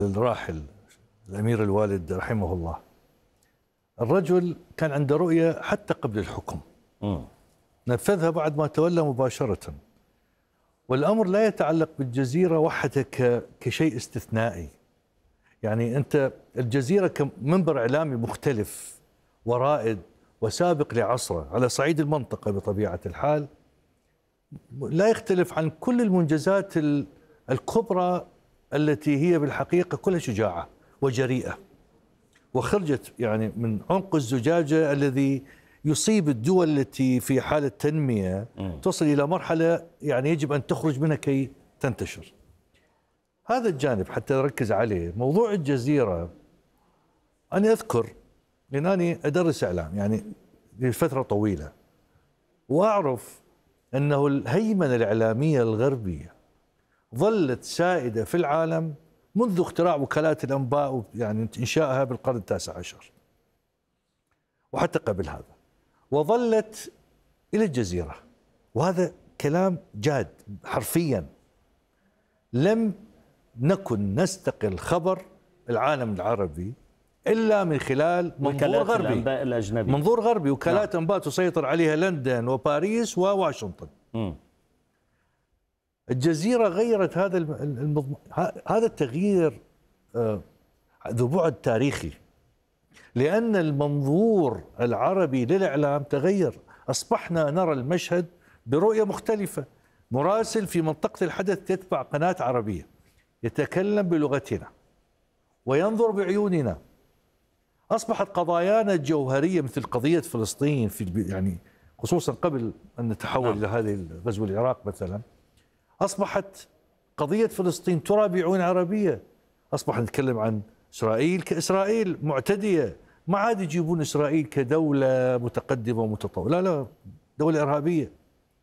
الراحل الأمير الوالد رحمه الله، الرجل كان عنده رؤية حتى قبل الحكم، نفذها بعد ما تولى مباشرة. والأمر لا يتعلق بالجزيرة وحدها كشيء استثنائي. يعني أنت الجزيرة كمنبر إعلامي مختلف ورائد وسابق لعصره على صعيد المنطقة بطبيعة الحال، لا يختلف عن كل المنجزات الكبرى التي هي بالحقيقة كلها شجاعة وجريئة، وخرجت يعني من عنق الزجاجة الذي يصيب الدول التي في حالة تنمية تصل إلى مرحلة يعني يجب أن تخرج منها كي تنتشر. هذا الجانب حتى نركز عليه. موضوع الجزيرة، أنا أذكر لأنني أدرس إعلام يعني لفترة طويلة، وأعرف أنه الهيمنة الإعلامية الغربية ظلت سائدة في العالم منذ اختراع وكالات الأنباء يعني إنشائها بالقرن التاسع عشر وحتى قبل هذا، وظلت إلى الجزيرة. وهذا كلام جاد حرفيا. لم نكن نستقل خبر العالم العربي إلا من خلال منظور غربي، الأنباء الأجنبي، منظور غربي، وكالات أنباء تسيطر عليها لندن وباريس وواشنطن. الجزيرة غيرت هذا التغيير ذو بعد تاريخي، لأن المنظور العربي للإعلام تغير. أصبحنا نرى المشهد برؤية مختلفة. مراسل في منطقة الحدث يتبع قناة عربية، يتكلم بلغتنا وينظر بعيوننا. أصبحت قضايانا الجوهرية مثل قضية فلسطين يعني خصوصا قبل أن نتحول إلى هذه غزو العراق مثلا، أصبحت قضية فلسطين ترى بعيون عربية. أصبح نتكلم عن إسرائيل كإسرائيل معتدية، ما عاد يجيبون إسرائيل كدولة متقدمة ومتطورة، لا، دولة إرهابية.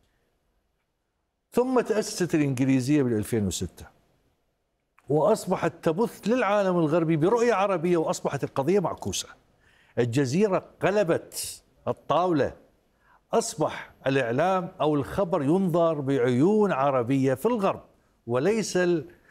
ثم تأسست الإنجليزية بال2006 وأصبحت تبث للعالم الغربي برؤية عربية، وأصبحت القضية معكوسة. الجزيرة قلبت الطاولة، أصبح الإعلام أو الخبر ينظر بعيون عربية في الغرب وليس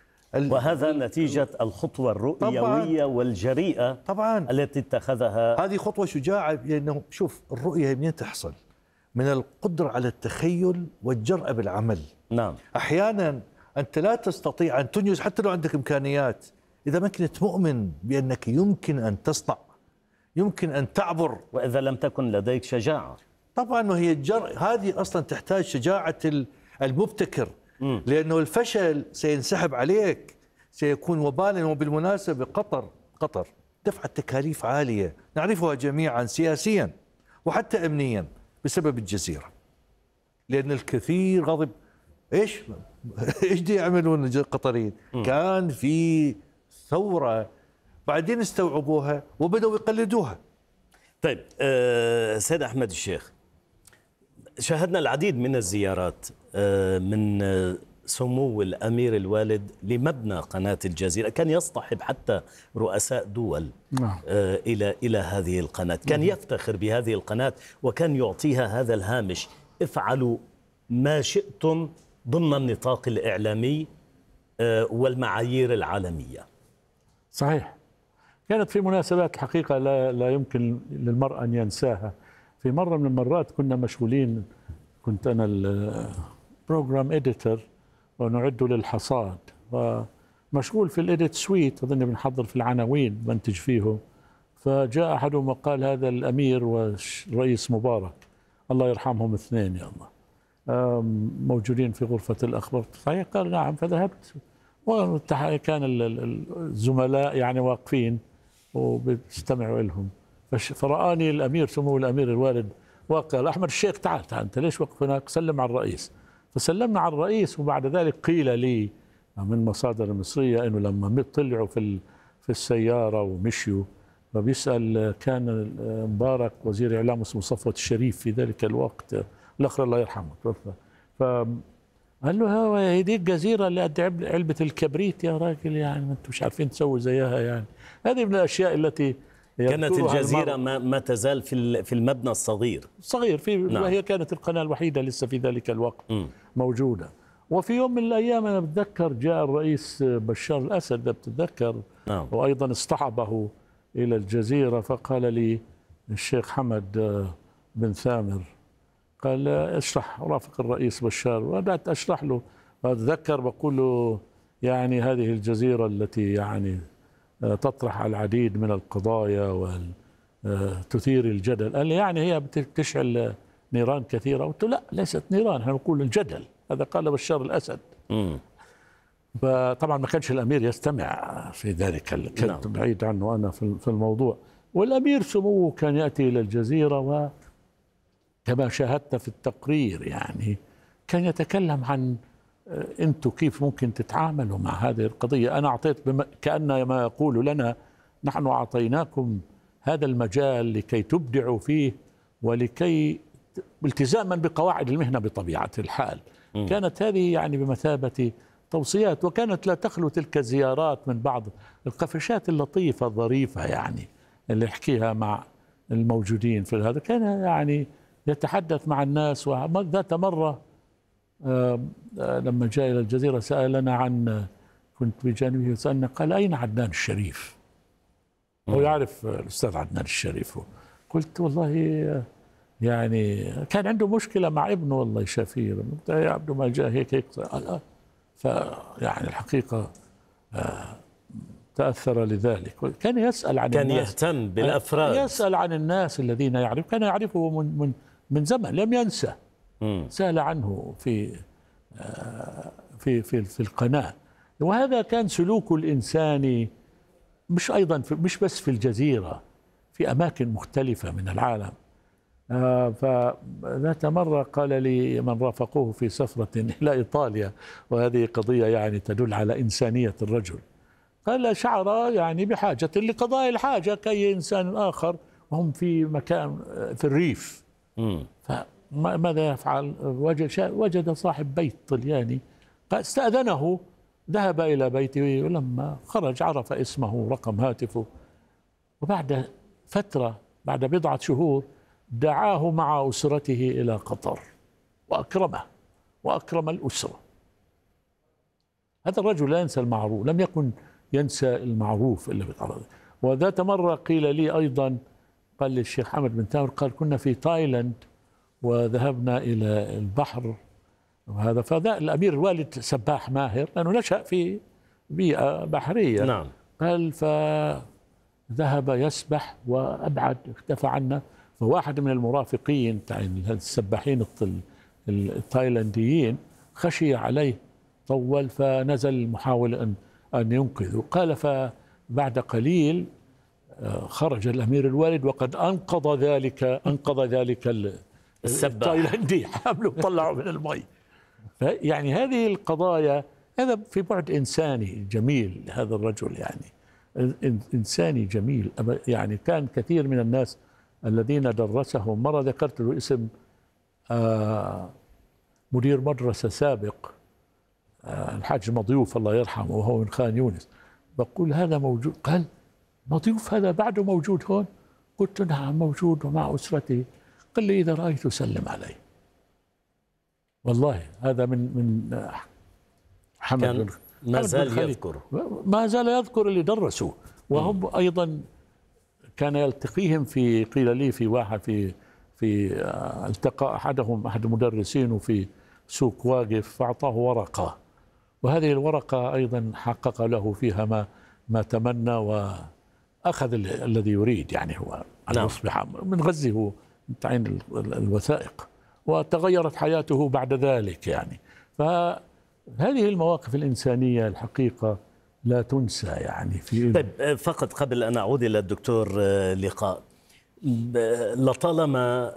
وهذا نتيجة الخطوة الرؤيوية والجريئة طبعا التي اتخذها. هذه خطوة شجاعة، لأنه شوف الرؤية منين تحصل؟ من القدرة على التخيل والجرأة بالعمل. نعم. أحيانا أنت لا تستطيع أن تنجز حتى لو عندك إمكانيات إذا ما كنت مؤمن بأنك يمكن أن تصنع، يمكن أن تعبر، وإذا لم تكن لديك شجاعة. طبعا، وهي هذه أصلا تحتاج شجاعة المبتكر، لأنه الفشل سينسحب عليك، سيكون وبالا. وبالمناسبة قطر دفعت تكاليف عالية نعرفها جميعا سياسيا وحتى أمنيا بسبب الجزيرة، لأن الكثير غضب. إيش دي يعملون القطريين؟ كان في ثورة، بعدين استوعبوها وبدأوا يقلدوها. طيب سيد أحمد الشيخ، شاهدنا العديد من الزيارات من سمو الأمير الوالد لمبنى قناة الجزيرة، كان يصطحب حتى رؤساء دول إلى هذه القناة، كان يفتخر بهذه القناة وكان يعطيها هذا الهامش: افعلوا ما شئتم ضمن النطاق الإعلامي والمعايير العالمية. صحيح. كانت في مناسبات الحقيقة لا يمكن للمرء أن ينساها. في مرة من المرات كنا مشغولين، كنت أنا البروجرام إديتور ونعد للحصاد، ومشغول في الإديت سويت، أظن بنحضر في العناوين بنتج فيه. فجاء أحدهم وقال: هذا الأمير والرئيس مبارك الله يرحمهم اثنين يا الله موجودين في غرفة الأخبار. صحيح؟ قال نعم. فذهبت وكان الزملاء يعني واقفين وبيستمعوا لهم، فرآني الأمير سمو الأمير الوالد وقال: أحمد الشيخ تعال أنت ليش وقف هناك؟ سلم على الرئيس. فسلمنا على الرئيس، وبعد ذلك قيل لي من مصادر مصرية أنه لما طلعوا في السيارة ومشيوا، فبيسأل كان مبارك وزير إعلام اسمه صفوة الشريف في ذلك الوقت، الأخر الله يرحمه توفى، قال له: هي دي الجزيرة اللي قد علبة الكبريت يا راجل، يعني ما انتم مش عارفين تسووا زيها. يعني هذه من الأشياء التي كانت الجزيرة ما تزال في المبنى الصغير نعم. وهي كانت القناة الوحيدة لسه في ذلك الوقت موجودة. وفي يوم من الأيام أنا بتذكر جاء الرئيس بشار الأسد، بتتذكر نعم. وأيضا اصطحبه إلى الجزيرة. فقال لي الشيخ حمد بن ثامر، قال اشرح رافق الرئيس بشار، وبدأت أشرح له. أتذكر بقول له يعني هذه الجزيرة التي يعني تطرح العديد من القضايا وتثير الجدل. قال لي يعني هي بتشعل نيران كثيرة؟ قلت له لا، ليست نيران، احنا نقول الجدل. هذا قال بشار الأسد. فطبعا ما كانش الأمير يستمع في ذلك، كنت بعيد عنه أنا في الموضوع. والأمير سموه كان يأتي إلى الجزيرة، وكما شاهدت في التقرير يعني كان يتكلم عن أنتم كيف ممكن تتعاملوا مع هذه القضية. أنا أعطيت كأن ما يقول لنا نحن أعطيناكم هذا المجال لكي تبدعوا فيه، ولكي التزاما بقواعد المهنة بطبيعة الحال. كانت هذه يعني بمثابة توصيات، وكانت لا تخلو تلك الزيارات من بعض القفشات اللطيفة الظريفة يعني اللي يحكيها مع الموجودين في هذا. كان يعني يتحدث مع الناس. وذات مرة لما جاء إلى الجزيرة سألنا عن، كنت بجانبه سألنا، قال أين عدنان الشريف؟ هو يعرف الأستاذ عدنان الشريف. قلت والله يعني كان عنده مشكلة مع ابنه الله يشافيه، يا ابنه ما جاء هيك فيعني الحقيقة تأثر لذلك. كان يسأل عن كان الناس، يهتم بالأفراد، يسأل عن الناس الذين يعرف، كان يعرفه من زمن لم ينسى. سأل عنه في القناة. وهذا كان سلوك الإنساني، مش بس في الجزيرة، في أماكن مختلفة من العالم. فذات مرة قال لي من رافقوه في سفرة إلى إيطاليا، وهذه قضية يعني تدل على إنسانية الرجل، قال شعر يعني بحاجة لقضاء الحاجة كأي إنسان آخر، وهم في مكان في الريف. فماذا يفعل؟ وجد صاحب بيت طلياني، استأذنه، ذهب إلى بيته، ولما خرج عرف اسمه ورقم هاتفه. وبعد فترة، بعد بضعة شهور، دعاه مع أسرته إلى قطر وأكرمه وأكرم الأسرة. هذا الرجل لا ينسى المعروف، لم يكن ينسى المعروف إلا بالعرض. وذات مرة قيل لي أيضا، قال لي الشيخ حمد بن ثامر، قال كنا في تايلاند وذهبنا إلى البحر، وهذا فذا الأمير الوالد سباح ماهر لأنه نشأ في بيئة بحرية. نعم. قال فذهب يسبح وأبعد، اختفى عنا. فواحد من المرافقين السباحين التايلانديين خشي عليه، طول، فنزل محاول أن ينقذه. قال فبعد قليل خرج الأمير الوالد وقد أنقذ ذلك التايلاندي، حامله طلعه من المي. يعني هذه القضايا، هذا في بعد إنساني جميل هذا الرجل، يعني إنساني جميل. يعني كان كثير من الناس الذين درسهم، مرة ذكرت له اسم مدير مدرسة سابق، الحاج مضيوف الله يرحمه، وهو من خان يونس. بقول هذا موجود؟ قال مضيوف هذا بعده موجود هون؟ قلت نعم موجود ومع أسرته. قال لي إذا رأيته سلم عليه. والله هذا من حمد ما زال يذكر، ما زال يذكر اللي درسوا. وهم أيضا كان يلتقيهم في، قيل لي في واحد في التقى أحد المدرسين في سوق واقف، فأعطاه ورقة، وهذه الورقة أيضا حقق له فيها ما تمنى، وأخذ الذي يريد، يعني هو أن يصبح من غزه هو تعين الوثائق، وتغيرت حياته بعد ذلك يعني. فهذه المواقف الإنسانية الحقيقة لا تنسى يعني. طيب فقط قبل أن أعود إلى الدكتور لقاء، لطالما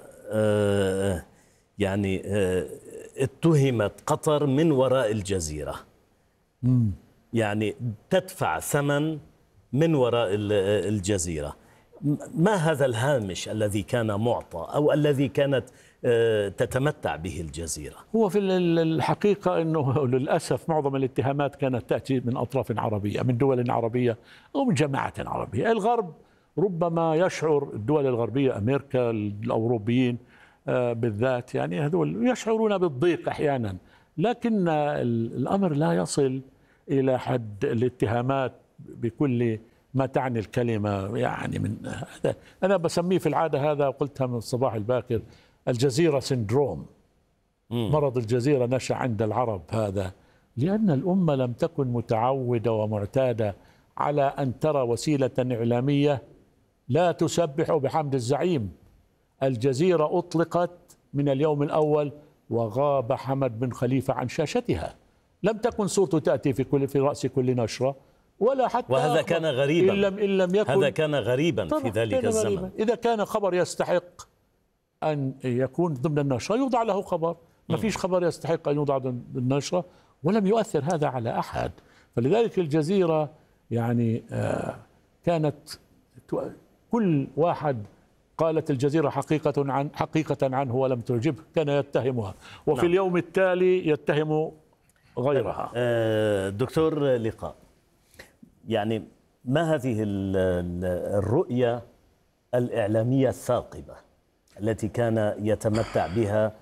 يعني اتهمت قطر من وراء الجزيرة، يعني تدفع ثمن من وراء الجزيرة. ما هذا الهامش الذي كان معطى أو الذي كانت تتمتع به الجزيرة؟ هو في الحقيقة أنه للأسف معظم الاتهامات كانت تأتي من أطراف عربية، من دول عربية أو من جماعة عربية. الغرب ربما يشعر، الدول الغربية، أمريكا، الأوروبيين بالذات، يعني هذول يشعرون بالضيق أحيانا، لكن الأمر لا يصل إلى حد الاتهامات بكل ما تعني الكلمة. يعني من هذا أنا بسميه في العادة، هذا قلتها من الصباح الباكر، الجزيرة سندروم. مرض الجزيرة نشأ عند العرب هذا، لأن الأمة لم تكن متعودة ومعتادة على أن ترى وسيلة إعلامية لا تسبح بحمد الزعيم. الجزيرة أطلقت من اليوم الأول وغاب حمد بن خليفة عن شاشتها، لم تكن صورته تأتي في رأس كل نشرة ولا حتى، وهذا كان غريبا، إن لم يكن هذا كان غريبا في ذلك الزمن. غريبا. إذا كان خبر يستحق أن يكون ضمن النشرة يوضع له خبر، ما فيش خبر يستحق أن يوضع ضمن النشرة، ولم يؤثر هذا على أحد. فلذلك الجزيرة يعني كانت كل واحد قالت الجزيرة حقيقة عنه ولم تعجبه كان يتهمها، وفي اليوم التالي يتهم غيرها. دكتور لقاء، يعني ما هذه الرؤية الإعلامية الثاقبة التي كان يتمتع بها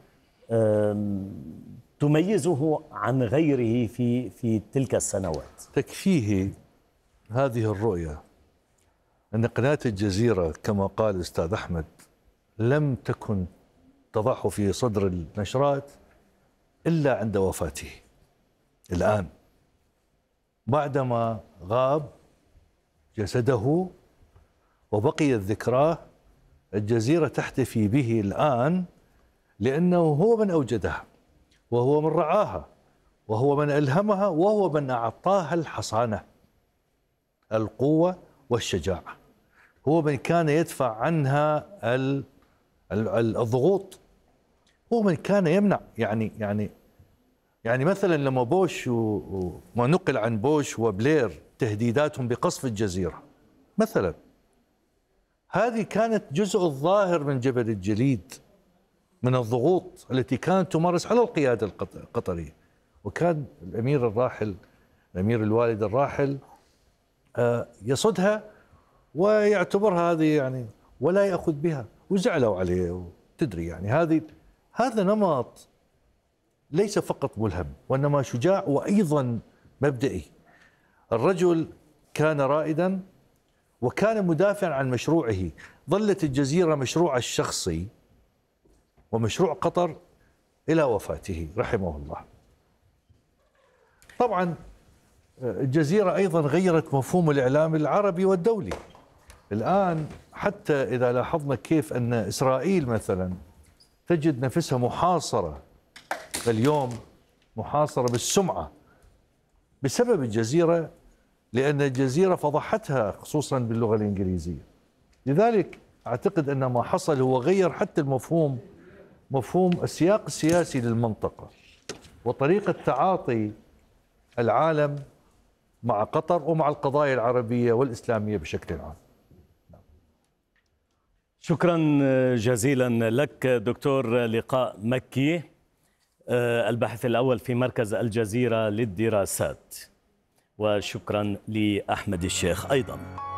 تميزه عن غيره في تلك السنوات؟ تكفيه هذه الرؤية أن قناة الجزيرة كما قال الأستاذ أحمد لم تكن تضعه في صدر النشرات إلا عند وفاته. الآن بعدما غاب جسده وبقيت ذكراه، الجزيرة تحتفي به الآن لأنه هو من أوجدها، وهو من رعاها، وهو من ألهمها، وهو من أعطاها الحصانة، القوة والشجاعة. هو من كان يدفع عنها الضغوط، هو من كان يمنع. يعني مثلا لما بوش وما نقل عن بوش وبلير تهديداتهم بقصف الجزيرة مثلا، هذه كانت جزء الظاهر من جبل الجليد من الضغوط التي كانت تمارس على القيادة القطرية. وكان الأمير الراحل، الأمير الوالد الراحل يصدها ويعتبرها هذه يعني ولا يأخذ بها، وزعلوا عليه. تدري يعني هذا نمط ليس فقط ملهم وإنما شجاع وأيضا مبدئي. الرجل كان رائدا وكان مدافعا عن مشروعه. ظلت الجزيرة مشروع الشخصي ومشروع قطر إلى وفاته رحمه الله. طبعا الجزيرة أيضا غيرت مفهوم الإعلام العربي والدولي. الآن حتى إذا لاحظنا كيف أن إسرائيل مثلا تجد نفسها محاصرة اليوم، محاصرة بالسمعة بسبب الجزيرة، لأن الجزيرة فضحتها خصوصا باللغة الإنجليزية. لذلك أعتقد أن ما حصل هو غير حتى مفهوم السياق السياسي للمنطقة وطريقة تعاطي العالم مع قطر ومع القضايا العربية والإسلامية بشكل عام. شكرا جزيلا لك دكتور لقاء مكي، الباحث الأول في مركز الجزيرة للدراسات، وشكرا لأحمد الشيخ أيضا.